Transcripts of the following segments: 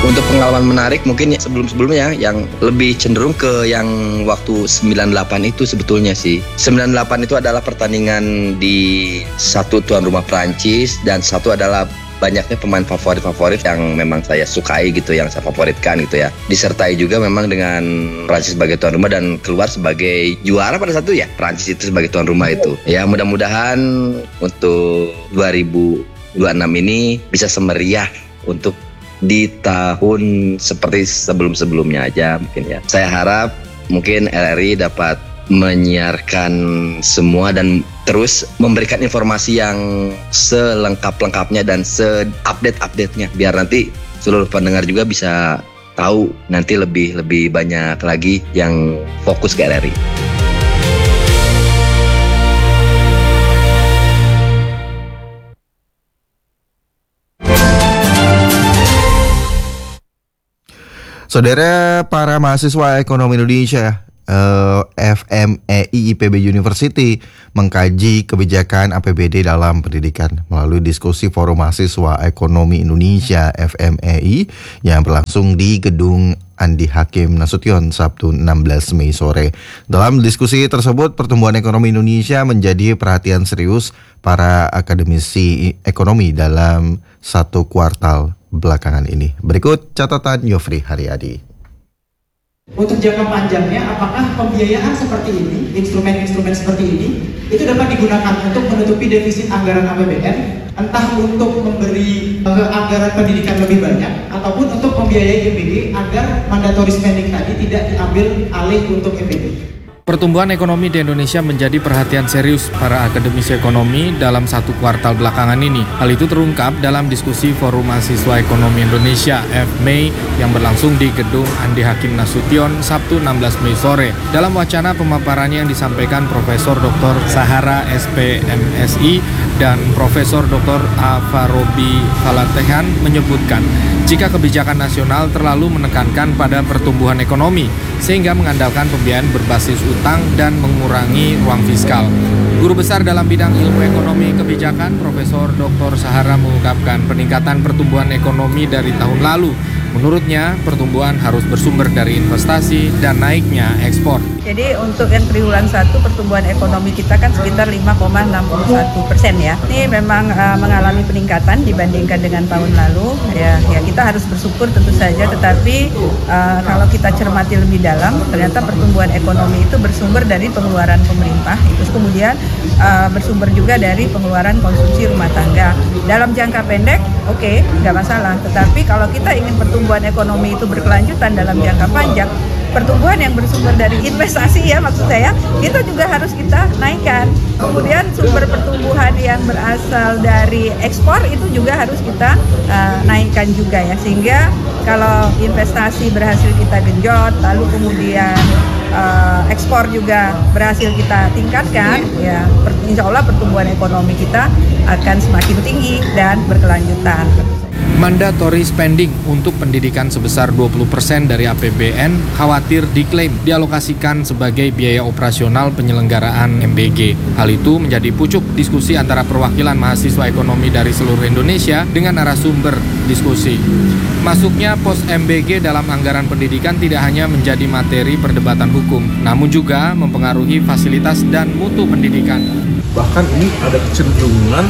Untuk pengalaman menarik mungkin sebelum-sebelumnya yang lebih cenderung ke yang waktu 98 itu sebetulnya sih. 98 itu adalah pertandingan di satu tuan rumah Prancis dan satu adalah banyaknya pemain favorit yang memang saya sukai gitu, yang saya favoritkan gitu ya. Disertai juga memang dengan Prancis sebagai tuan rumah dan keluar sebagai juara pada satu ya. Prancis itu sebagai tuan rumah itu. Ya mudah-mudahan untuk 2026 ini bisa semeriah untuk di tahun seperti sebelum-sebelumnya aja mungkin ya. Saya harap mungkin RRI dapat menyiarkan semua dan terus memberikan informasi yang selengkap-lengkapnya dan se-update-update-nya biar nanti seluruh pendengar juga bisa tahu nanti lebih banyak lagi yang fokus ke RRI. Saudara, para mahasiswa ekonomi Indonesia FMEI IPB University mengkaji kebijakan APBD dalam pendidikan melalui diskusi Forum Mahasiswa Ekonomi Indonesia FMEI yang berlangsung di Gedung Andi Hakim Nasution Sabtu 16 Mei sore. Dalam diskusi tersebut, pertumbuhan ekonomi Indonesia menjadi perhatian serius para akademisi ekonomi dalam satu kuartal belakangan ini. Berikut catatan Yofri Haryadi. Untuk jangka panjangnya, apakah pembiayaan seperti ini, instrumen-instrumen seperti ini, itu dapat digunakan untuk menutupi defisit anggaran APBN, entah untuk memberi anggaran pendidikan lebih banyak, ataupun untuk membiayai MBG agar mandatory spending tadi tidak diambil alih untuk MBG. Pertumbuhan ekonomi di Indonesia menjadi perhatian serius para akademisi ekonomi dalam satu kuartal belakangan ini. Hal itu terungkap dalam diskusi Forum Mahasiswa Ekonomi Indonesia (FMEI) yang berlangsung di Gedung Andi Hakim Nasution Sabtu 16 Mei sore. Dalam wacana pemaparannya yang disampaikan Profesor Dr. Sahara SPMSI dan Profesor Dr. Afarobi Falatehan menyebutkan jika kebijakan nasional terlalu menekankan pada pertumbuhan ekonomi sehingga mengandalkan pembiayaan berbasis utang dan mengurangi ruang fiskal. Guru besar dalam bidang ilmu ekonomi kebijakan Profesor Dr. Sahara mengungkapkan peningkatan pertumbuhan ekonomi dari tahun lalu. Menurutnya, pertumbuhan harus bersumber dari investasi dan naiknya ekspor. Jadi untuk yang triwulan 1 pertumbuhan ekonomi kita kan sekitar 5,61% ya. Ini memang mengalami peningkatan dibandingkan dengan tahun lalu. Ya kita harus bersyukur tentu saja. Tetapi kalau kita cermati lebih dalam, ternyata pertumbuhan ekonomi itu bersumber dari pengeluaran pemerintah. Itu kemudian bersumber juga dari pengeluaran konsumsi rumah tangga. Dalam jangka pendek, oke, nggak masalah. Tetapi kalau kita ingin pertumbuhan ekonomi itu berkelanjutan dalam jangka panjang, pertumbuhan yang bersumber dari investasi ya maksud saya, itu juga harus kita naikkan. Kemudian sumber pertumbuhan yang berasal dari ekspor itu juga harus kita naikkan juga ya. Sehingga kalau investasi berhasil kita genjot, lalu kemudian ekspor juga berhasil kita tingkatkan, ya insya Allah pertumbuhan ekonomi kita akan semakin tinggi dan berkelanjutan. Mandatory spending untuk pendidikan sebesar 20% dari APBN khawatir diklaim dialokasikan sebagai biaya operasional penyelenggaraan MBG. Hal itu menjadi pucuk diskusi antara perwakilan mahasiswa ekonomi dari seluruh Indonesia dengan narasumber diskusi. Masuknya pos MBG dalam anggaran pendidikan tidak hanya menjadi materi perdebatan hukum, namun juga mempengaruhi fasilitas dan mutu pendidikan. Bahkan ini ada kecenderungan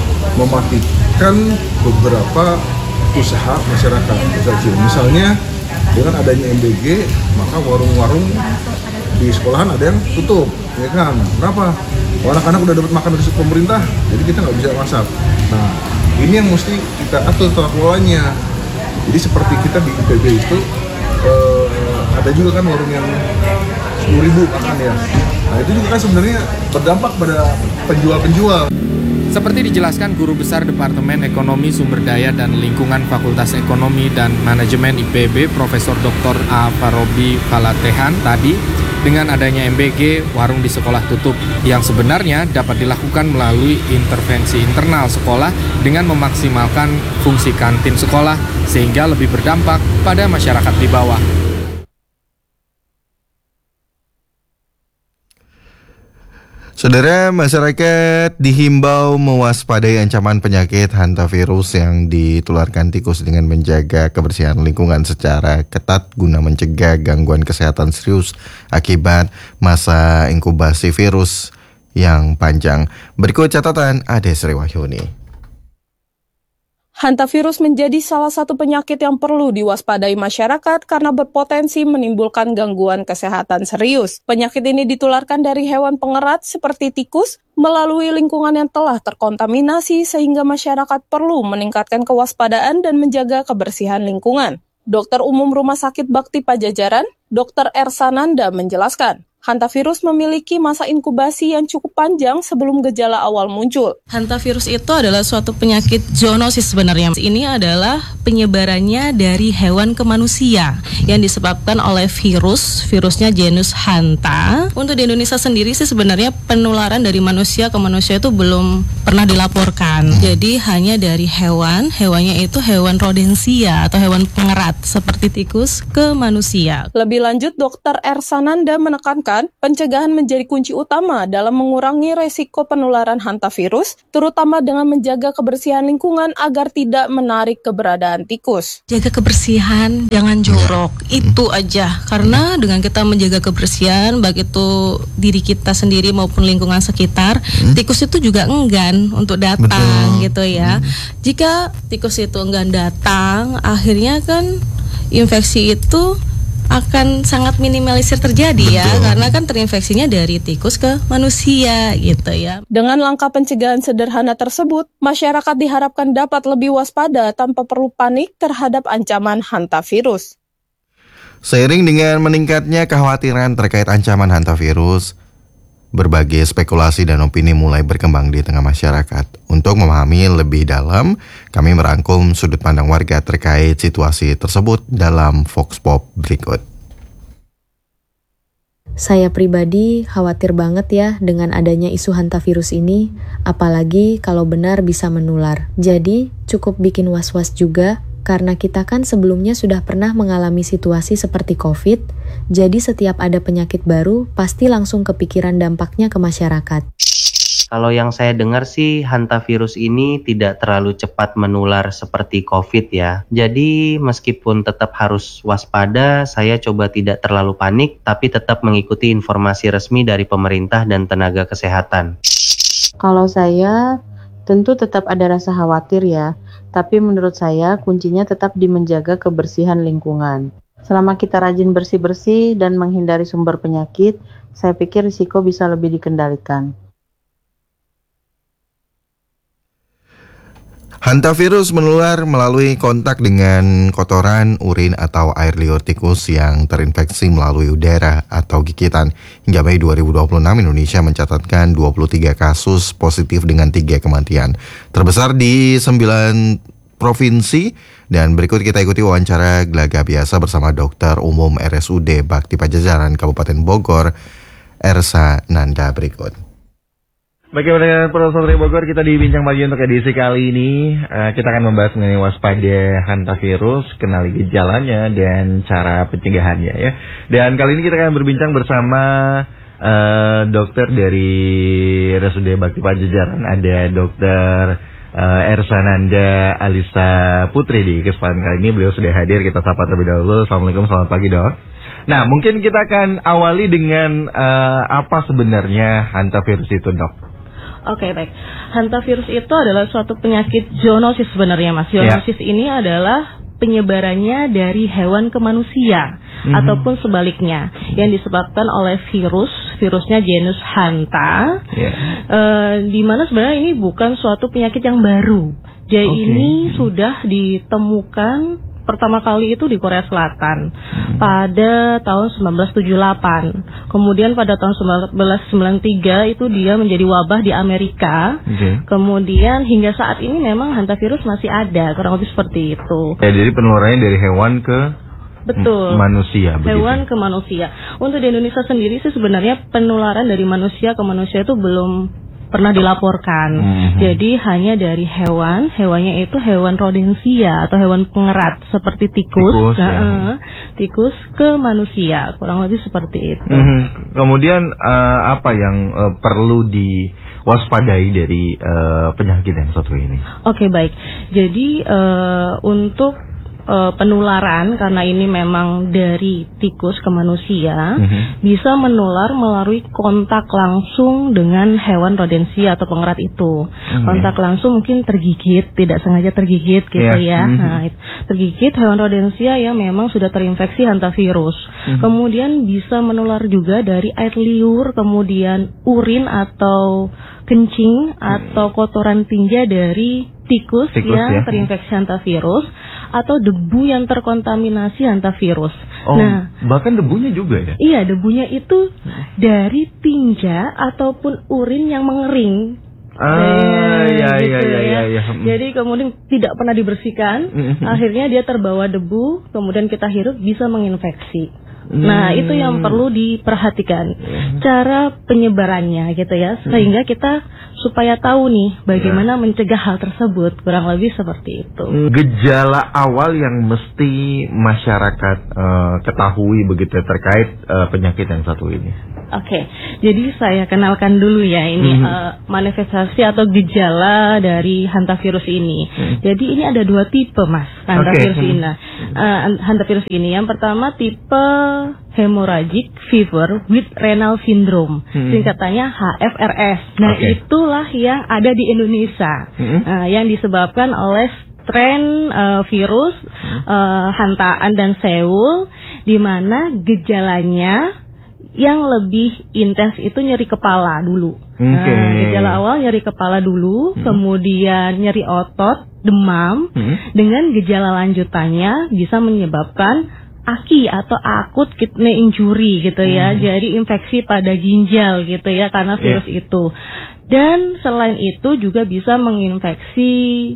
mematikan beberapa usaha masyarakat kecil. Misalnya dengan adanya MBG, maka warung-warung di sekolahan ada yang tutup, ya kan? Kenapa? Anak-anak udah dapat makan dari pemerintah, jadi kita nggak bisa masak. Nah, ini yang mesti kita atur tata kelolanya. Jadi seperti kita di IPB itu ada juga kan warung yang 10.000 makan ya. Nah itu juga kan sebenarnya berdampak pada penjual-penjual. Seperti dijelaskan Guru Besar Departemen Ekonomi Sumber Daya dan Lingkungan Fakultas Ekonomi dan Manajemen IPB Profesor Dr. Afarobi Falatehan tadi, dengan adanya MBG, warung di sekolah tutup yang sebenarnya dapat dilakukan melalui intervensi internal sekolah dengan memaksimalkan fungsi kantin sekolah sehingga lebih berdampak pada masyarakat di bawah. Saudara, masyarakat dihimbau mewaspadai ancaman penyakit hantavirus yang ditularkan tikus dengan menjaga kebersihan lingkungan secara ketat guna mencegah gangguan kesehatan serius akibat masa inkubasi virus yang panjang. Berikut catatan Ade Sri Wahyuni. Hantavirus menjadi salah satu penyakit yang perlu diwaspadai masyarakat karena berpotensi menimbulkan gangguan kesehatan serius. Penyakit ini ditularkan dari hewan pengerat seperti tikus melalui lingkungan yang telah terkontaminasi sehingga masyarakat perlu meningkatkan kewaspadaan dan menjaga kebersihan lingkungan. Dokter Umum Rumah Sakit Bakti Pajajaran, Dr. Ersananda menjelaskan, hantavirus memiliki masa inkubasi yang cukup panjang sebelum gejala awal muncul. Hantavirus itu adalah suatu penyakit zoonosis sebenarnya. Ini adalah penyebarannya dari hewan ke manusia yang disebabkan oleh virusnya genus Hanta. Untuk di Indonesia sendiri sih sebenarnya penularan dari manusia ke manusia itu belum pernah dilaporkan. Jadi hanya dari hewannya itu hewan rodensia atau hewan pengerat seperti tikus ke manusia. Lebih lanjut, Dr. Ersananda menekankan pencegahan menjadi kunci utama dalam mengurangi resiko penularan hantavirus, terutama dengan menjaga kebersihan lingkungan agar tidak menarik keberadaan tikus. Jaga kebersihan, jangan jorok, itu aja. Karena dengan kita menjaga kebersihan, baik itu diri kita sendiri maupun lingkungan sekitar, tikus itu juga enggan untuk datang. Betul. Gitu ya. Jika tikus itu enggan datang, akhirnya kan infeksi itu akan sangat minimalisir terjadi. Betul. Ya, karena kan terinfeksinya dari tikus ke manusia gitu ya. Dengan langkah pencegahan sederhana tersebut, masyarakat diharapkan dapat lebih waspada tanpa perlu panik terhadap ancaman hantavirus. Seiring dengan meningkatnya kekhawatiran terkait ancaman hantavirus, berbagai spekulasi dan opini mulai berkembang di tengah masyarakat. Untuk memahami lebih dalam, kami merangkum sudut pandang warga terkait situasi tersebut dalam Vox Pop berikut. Saya pribadi khawatir banget ya dengan adanya isu hantavirus ini, apalagi kalau benar bisa menular. Jadi cukup bikin was-was juga, karena kita kan sebelumnya sudah pernah mengalami situasi seperti COVID, jadi setiap ada penyakit baru, pasti langsung kepikiran dampaknya ke masyarakat. Kalau yang saya dengar sih, hantavirus ini tidak terlalu cepat menular seperti COVID ya. Jadi meskipun tetap harus waspada, saya coba tidak terlalu panik, tapi tetap mengikuti informasi resmi dari pemerintah dan tenaga kesehatan. Kalau saya, tentu tetap ada rasa khawatir ya. Tapi menurut saya kuncinya tetap di menjaga kebersihan lingkungan. Selama kita rajin bersih-bersih dan menghindari sumber penyakit, saya pikir risiko bisa lebih dikendalikan. Hantavirus menular melalui kontak dengan kotoran, urin, atau air liur tikus yang terinfeksi melalui udara atau gigitan. Hingga Mei 2026, Indonesia mencatatkan 23 kasus positif dengan 3 kematian. Terbesar di 9 provinsi. Dan berikut kita ikuti wawancara Gelaga Biasa bersama Dokter Umum RSUD Bakti Pajajaran Kabupaten Bogor, Ersananda berikut. Bagaimana para saudara Bogor, kita di Bincang Pagi untuk edisi kali ini kita akan membahas mengenai waspada hantavirus, kenali gejalanya dan cara pencegahannya ya. Dan kali ini kita akan berbincang bersama dokter dari RSUD Bakti Pajajaran, ada Dokter Ersananda Alisa Putri. Di kesempatan kali ini beliau sudah hadir, kita sapa terlebih dahulu. Assalamualaikum, selamat pagi Dok. Nah, mungkin kita akan awali dengan apa sebenarnya hantavirus itu Dok? Oke, baik. Hantavirus itu adalah suatu penyakit zoonosis sebenarnya, Mas. Zoonosis ini adalah penyebarannya dari hewan ke manusia ataupun sebaliknya yang disebabkan oleh virusnya genus Hanta. Di mana sebenarnya ini bukan suatu penyakit yang baru. Jadi ini sudah ditemukan pertama kali itu di Korea Selatan pada tahun 1978. Kemudian pada tahun 1993 itu dia menjadi wabah di Amerika. Kemudian hingga saat ini memang hantavirus masih ada, kurang lebih seperti itu. Jadi penularannya dari hewan ke manusia. Hewan ke manusia. Untuk di Indonesia sendiri sih sebenarnya penularan dari manusia ke manusia itu belum pernah dilaporkan. Jadi hanya dari hewannya itu hewan rodensia atau hewan pengerat seperti tikus tikus ke manusia, kurang lebih seperti itu. Kemudian apa yang perlu diwaspadai dari penyakit yang satu ini? Oke, baik. Jadi untuk penularan, karena ini memang dari tikus ke manusia, bisa menular melalui kontak langsung dengan hewan rodensia atau pengerat itu. Kontak langsung mungkin tergigit, tidak sengaja tergigit gitu ya. Nah, tergigit hewan rodensia yang memang sudah terinfeksi hantavirus. Kemudian bisa menular juga dari air liur, kemudian urin atau kencing atau kotoran tinja dari tikus yang terinfeksi hantavirus atau debu yang terkontaminasi hantavirus. Nah, bahkan debunya juga ya? Iya, debunya itu dari tinja ataupun urin yang mengering. Jadi kemudian tidak pernah dibersihkan, akhirnya dia terbawa debu, kemudian kita hirup bisa menginfeksi. Nah, itu yang perlu diperhatikan cara penyebarannya gitu ya, sehingga kita supaya tahu nih bagaimana mencegah hal tersebut, kurang lebih seperti itu. Gejala awal yang mesti masyarakat ketahui begitu terkait penyakit yang satu ini. Oke, jadi saya kenalkan dulu ya ini manifestasi atau gejala dari hantavirus ini. Jadi ini ada 2 tipe, Mas, hantavirus ini. Hantavirus ini yang pertama tipe hemorrhagic fever with renal syndrome, singkatannya HFRS. Nah, itulah yang ada di Indonesia, yang disebabkan oleh strain virus hantaan dan Seoul, di mana gejalanya yang lebih intens itu nyeri kepala dulu. Gejala awal nyeri kepala dulu, kemudian nyeri otot, demam, dengan gejala lanjutannya bisa menyebabkan AKI atau akut kidney injury gitu ya. Jadi infeksi pada ginjal gitu ya karena virus itu. Dan selain itu juga bisa menginfeksi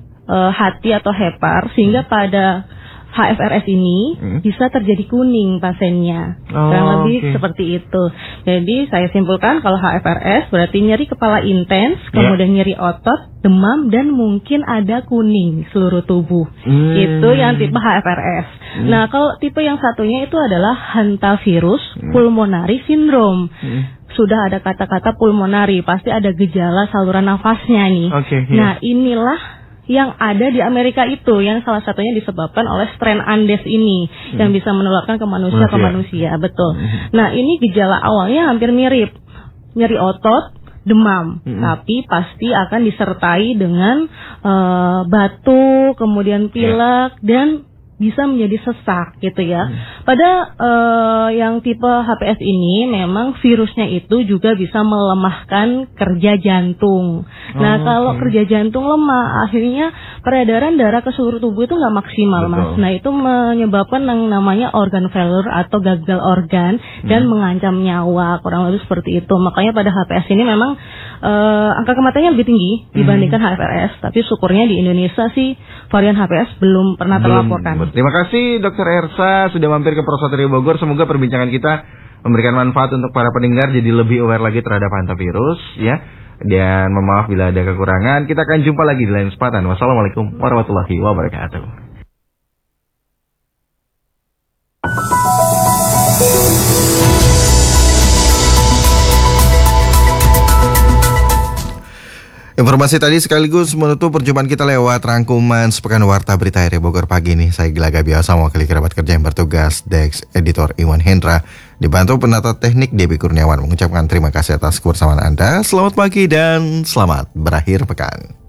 hati atau hepar, sehingga pada HFRS ini bisa terjadi kuning pasiennya. Kurang lebih seperti itu. Jadi saya simpulkan kalau HFRS berarti nyeri kepala intens, kemudian nyeri otot, demam, dan mungkin ada kuning seluruh tubuh. Itu yang tipe HFRS. Nah, kalau tipe yang satunya itu adalah hantavirus pulmonary syndrome. Sudah ada kata-kata pulmonary, pasti ada gejala saluran nafasnya nih. Nah, inilah yang ada di Amerika itu, yang salah satunya disebabkan oleh strain Andes ini, yang bisa menularkan ke manusia ke manusia, betul. Nah, ini gejala awalnya hampir mirip, nyeri otot, demam, tapi pasti akan disertai dengan batuk, kemudian pilek, dan bisa menjadi sesak gitu ya. Pada yang tipe HPS ini memang virusnya itu juga bisa melemahkan kerja jantung. Nah, kalau kerja jantung lemah, akhirnya peredaran darah ke seluruh tubuh itu nggak maksimal, Mas. Nah, itu menyebabkan yang namanya organ failure atau gagal organ dan mengancam nyawa, kurang lebih seperti itu. Makanya pada HPS ini memang angka kematiannya lebih tinggi dibandingkan HFRS. Tapi syukurnya di Indonesia sih varian HPS belum pernah terlaporkan. Terima kasih Dr. Ersa sudah mampir ke Prosotri Bogor. Semoga perbincangan kita memberikan manfaat untuk para pendengar jadi lebih aware lagi terhadap hantavirus ya. Dan mohon maaf bila ada kekurangan. Kita akan jumpa lagi di lain kesempatan. Wassalamualaikum warahmatullahi wabarakatuh. Informasi tadi sekaligus menutup perjumpaan kita lewat rangkuman sepekan Warta Berita RRI Bogor pagi ini. Saya Gila Gabiasa, mewakili kerabat kerja yang bertugas, Dex Editor Iwan Hendra, dibantu penata teknik Debbie Kurniawan, mengucapkan terima kasih atas kebersamaan Anda. Selamat pagi dan selamat berakhir pekan.